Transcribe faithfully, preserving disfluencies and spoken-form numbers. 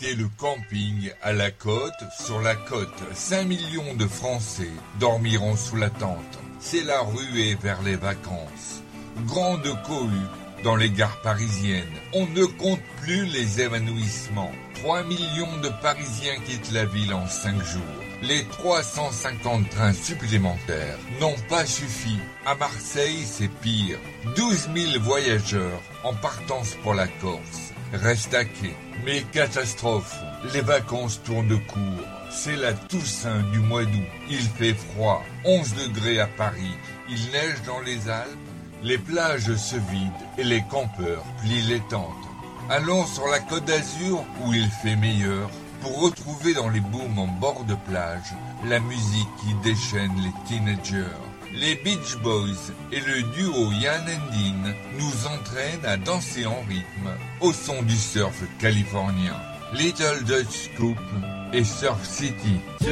Quitter le camping à la côte, sur la côte, cinq millions de Français dormiront sous la tente. C'est la ruée vers les vacances. Grande cohue dans les gares parisiennes. On ne compte plus les évanouissements. trois millions de Parisiens quittent la ville en cinq jours. Les trois cent cinquante trains supplémentaires n'ont pas suffi. À Marseille, c'est pire. douze mille voyageurs en partance pour la Corse. Restent à quai. Mais catastrophe, les vacances tournent court. C'est la Toussaint du mois d'août. Il fait froid, onze degrés à Paris. Il neige dans les Alpes. Les plages se vident et les campeurs plient les tentes. Allons sur la Côte d'Azur où il fait meilleur pour retrouver dans les booms en bord de plage la musique qui déchaîne les teenagers. Les Beach Boys et le duo Yann and Dean nous entraînent à danser en rythme au son du surf californien. Little Dutch Scoop et Surf City.